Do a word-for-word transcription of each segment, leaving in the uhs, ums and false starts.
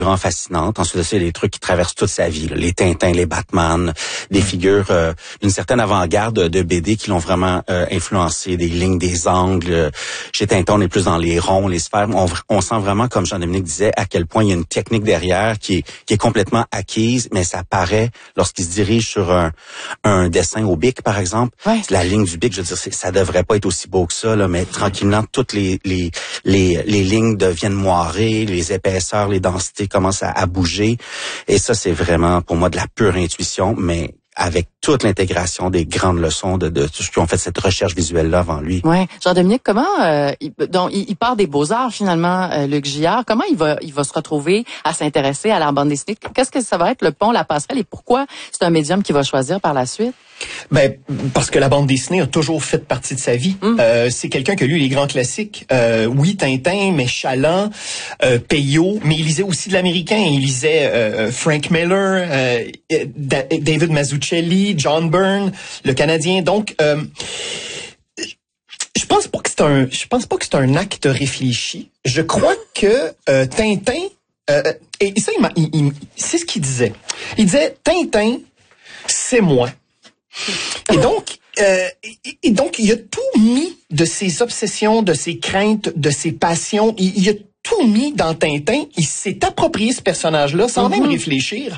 vraiment fascinante. Ensuite de ça, il y a des trucs qui traversent toute sa vie, là. Les Tintins, les Batman, des figures euh, d'une certaine avant-garde de B D qui l'ont vraiment euh, influencé, des lignes, des angles. Chez Tintin, on est plus dans les ronds, les sphères. On, on sent vraiment, comme Jean-Dominique disait, à quel point il y a une technique derrière qui est, qui est complètement acquise, mais ça paraît lorsqu'il se dirige sur un, un dessin au bic, par exemple. Ouais. La ligne du bic, je veux dire, c'est, ça devrait pas être aussi beau que ça, là, mais tranquillement, toutes les, les, les, les lignes deviennent moirées, les épaisseurs, les densités commencent à, à bouger. Et ça, c'est vraiment, pour moi, de la pure intuition, mais avec toute l'intégration des grandes leçons de, de tous ceux qui ont fait cette recherche visuelle-là avant lui. Ouais, Jean-Dominique, comment euh, il, donc il, il part des Beaux-Arts finalement, euh, Luc Gillard. Comment il va il va se retrouver à s'intéresser à la bande dessinée? Qu'est-ce que ça va être le pont, la passerelle, et pourquoi c'est un médium qu'il va choisir par la suite? Ben parce que la bande dessinée a toujours fait partie de sa vie. Mm. Euh, c'est quelqu'un qui a lu les grands classiques. Euh, oui, Tintin, mais Chaland, euh, Peyo, mais il lisait aussi de l'américain. Il lisait euh, Frank Miller, euh, David Mazzucchelli, John Byrne, le Canadien. Donc euh, je pense pas que c'est un, je pense pas que c'est un acte réfléchi. Je crois que euh, Tintin euh, et ça, il, il, il, c'est ce qu'il disait. Il disait Tintin, c'est moi. Et donc, euh, et, et donc, il a tout mis de ses obsessions, de ses craintes, de ses passions. Il, il a tout mis dans Tintin. Il s'est approprié ce personnage-là sans mm-hmm. même réfléchir.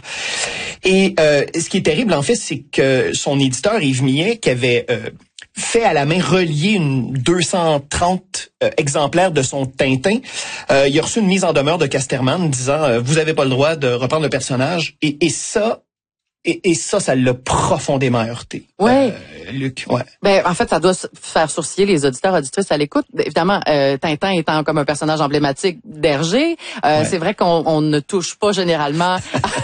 Et euh, ce qui est terrible, en fait, c'est que son éditeur, Yves Millet, qui avait euh, fait à la main relier une deux cent trente euh, exemplaires de son Tintin, euh, il a reçu une mise en demeure de Casterman disant euh, « Vous avez pas le droit de reprendre le personnage. » Et, et ça... Et, et ça, ça l'a profondément heurté. Ouais. Euh, Luc, ouais. Ben, en fait, ça doit faire sourciller les auditeurs, auditrices à l'écoute. Évidemment, euh, Tintin étant comme un personnage emblématique d'Hergé, euh, ouais. c'est vrai qu'on on ne touche pas généralement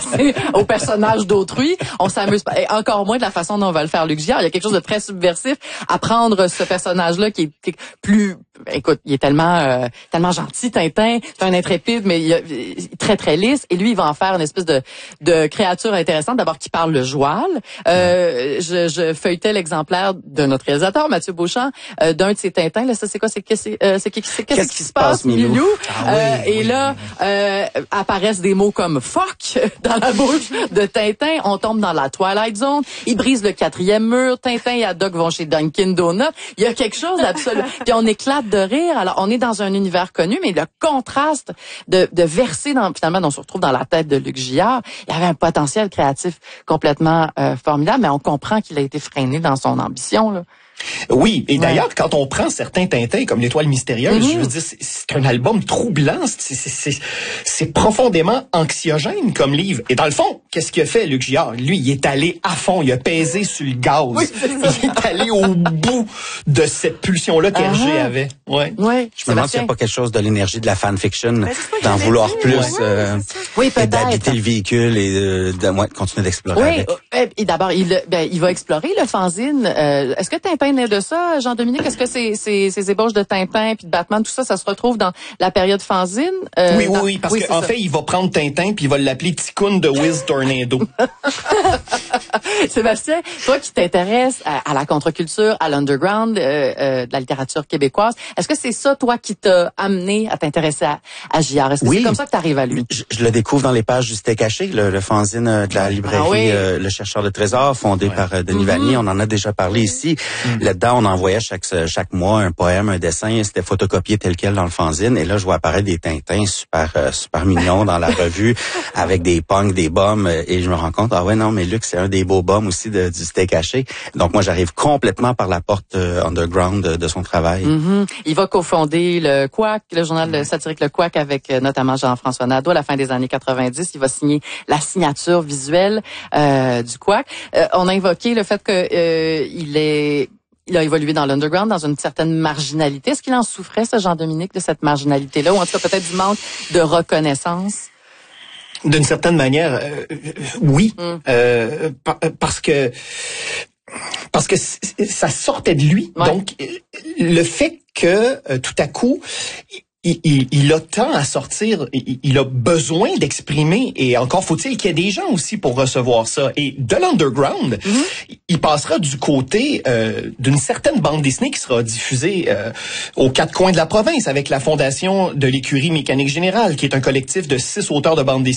au personnage d'autrui. On s'amuse pas. Et encore moins de la façon dont on va le faire Luc Gillard. Il y a quelque chose de très subversif à prendre ce personnage-là qui est, qui est plus... Écoute, il est tellement euh, tellement gentil, Tintin. C'est un intrépide, mais il est très, très lisse. Et lui, il va en faire une espèce de, de créature intéressante. D'abord, qui parle le joual. Euh, je, je feuilletais l'exemplaire de notre réalisateur, Mathieu Beauchamp, euh, d'un de ses Tintins. Là, ça, c'est quoi? C'est qu'est-ce euh, c'est, qu'est-ce, qu'est-ce qui se passe, Milou? Milou? Ah, oui, euh, oui, et là, oui. euh, apparaissent des mots comme fuck dans la bouche de Tintin. On tombe dans la Twilight Zone. Il brise le quatrième mur. Tintin et Haddock vont chez Dunkin' Donuts. Il y a quelque chose d'absolu. Puis on éclate de rire. Alors, on est dans un univers connu, mais le contraste de, de verser dans, finalement, on se retrouve dans la tête de Luc Gillard. Il y avait un potentiel créatif complètement euh, formidable, mais on comprend qu'il a été freiné dans son ambition, là. Oui, et d'ailleurs, ouais. quand on prend certains Tintins comme l'Étoile mystérieuse, mm-hmm. je veux dire, c'est, c'est un album troublant, c'est, c'est, c'est, c'est profondément anxiogène comme livre. Et dans le fond, qu'est-ce qu'il a fait, Luc Gillard? Lui, il est allé à fond, il a pesé sur le gaz. Oui, il est allé au bout de cette pulsion-là qu'Hergé uh-huh. avait. Ouais. Ouais, je me demande s'il n'y a pas quelque chose de l'énergie de la fanfiction, d'en vouloir plus, ouais. euh, oui, et d'habiter le véhicule et de, de, de continuer d'explorer oui, avec. Et d'abord, il, ben, il va explorer le fanzine. Euh, est-ce que Tintin naît de ça, Jean-Dominique? Est-ce que ces, ces, ces ébauches de Tintin puis de Batman, tout ça, ça se retrouve dans la période fanzine? Euh, oui, oui, dans... oui, parce oui, qu'en fait, il va prendre Tintin puis il va l'appeler Ticoun de Wiz Tornado. Sébastien, toi qui t'intéresses à, à la contre-culture, à l'underground euh, euh, de la littérature québécoise, est-ce que c'est ça, toi, qui t'a amené à t'intéresser à, à Gillard? Est-ce que oui. c'est comme ça que t'arrives à lui? Je, je le découvre dans les pages du C'était caché, le, le fanzine de la librairie ah oui. euh, Le Chercheur de Trésors, fondé ouais. par euh, Denis mm-hmm. Vanier. On en a déjà parlé ici. Mm-hmm. Là-dedans, on envoyait chaque chaque mois un poème, un dessin. C'était photocopié tel quel dans le fanzine. Et là, je vois apparaître des Tintins super euh, super mignons dans la revue avec des punks, des bombes. Et je me rends compte, ah ouais, non, mais Luc, c'est un des beaux bombes aussi de, du C'était caché. Donc, moi, j'arrive complètement par la porte euh, underground de, de son travail. Mm-hmm. Il va cofonder le Quack, le journal mm-hmm. satirique Le Quack, avec euh, notamment Jean-François Nadeau à la fin des années quatre-vingt-dix. Il va signer la signature visuelle euh, du Quack. Euh, on a évoqué le fait que euh, il est il a évolué dans l'underground, dans une certaine marginalité. Est-ce qu'il en souffrait, ce Jean-Dominique, de cette marginalité-là, ou en tout cas peut-être du manque de reconnaissance? D'une certaine manière, euh, oui, mm. euh, par, parce que parce que ça sortait de lui. Ouais. Donc, le fait que euh, tout à coup Il, il, il a tant à sortir, il, il a besoin d'exprimer, et encore faut-il qu'il y ait des gens aussi pour recevoir ça. Et de l'underground, mm-hmm. il passera du côté euh, d'une certaine bande dessinée qui sera diffusée euh, aux quatre coins de la province avec la fondation de l'Écurie Mécanique Générale, qui est un collectif de six auteurs de bande dessinée